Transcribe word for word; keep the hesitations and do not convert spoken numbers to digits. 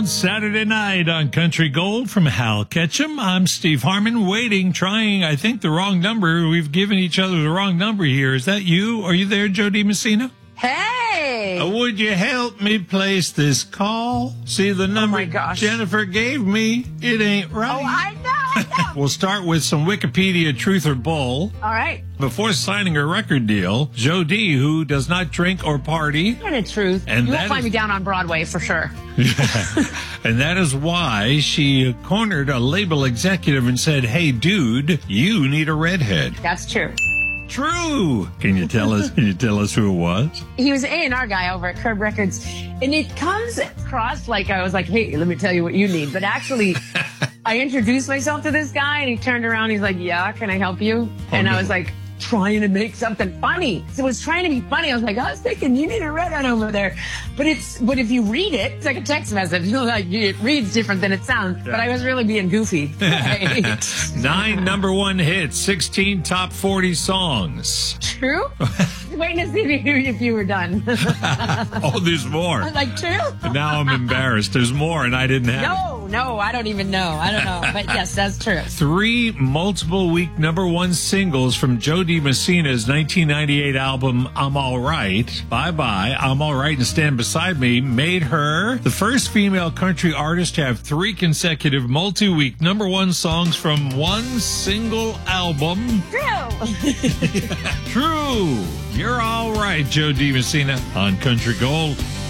Countdown Saturday night on Country Gold from Hal Ketchum. I'm Steve Harmon, waiting, trying, I think, the wrong number. We've given each other the wrong number here. Is that you? Are you there, Joe DiMessina? Hey! Uh, would you help me place this call? See, the number my gosh. Jennifer gave me, it ain't right. Oh, I know, I know. We'll start with some Wikipedia truth or bull. All right. Before signing a record deal, Joe D, who does not drink or party. And the truth. And you that won't find is- me down on Broadway for sure. And that is why she cornered a label executive and said, hey, dude, you need a redhead. That's true. True. Can you tell us, can you tell us who it was? He was an A and R guy over at Curb Records. And it comes across like I was like, hey, let me tell you what you need. But actually, I introduced myself to this guy and he turned around. He's like, yeah, can I help you? And no. I was like, trying to make something funny. So it was trying to be funny. I was like, I was thinking you need a redhead over there. But it's, but if you read it, it's like a text message. You know, like it reads different than it sounds. But I was really being goofy. Right? Nine number one hits, sixteen top forty songs. True? Waiting to see if you, if you were done. Oh, there's more. I'm like, true? Now I'm embarrassed. There's more, and I didn't have it. No, no, I don't even know. I don't know. But yes, that's true. Three multiple week number one singles from Joe DiMessina's nineteen ninety-eight album, I'm All Right. Bye Bye, I'm All Right, and Stand Beside Me made her the first female country artist to have three consecutive multi-week number one songs from one single album. True. True. You're all right, Joe DiMessina on Country Gold.